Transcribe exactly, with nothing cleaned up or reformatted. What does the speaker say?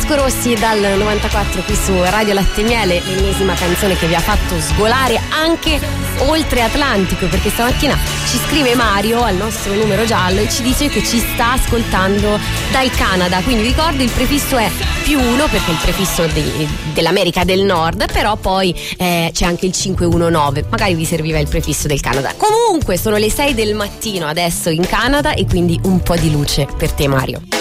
Vasco Rossi dal novantaquattro qui su Radio Latte e Miele, l'ennesima canzone che vi ha fatto sgolare anche oltre Atlantico, perché stamattina ci scrive Mario al nostro numero giallo e ci dice che ci sta ascoltando dal Canada, quindi ricordo il prefisso è più uno perché è il prefisso de- dell'America del Nord, però poi eh, c'è anche il cinque uno nove, magari vi serviva il prefisso del Canada. Comunque sono le sei del mattino adesso in Canada e quindi un po' di luce per te, Mario.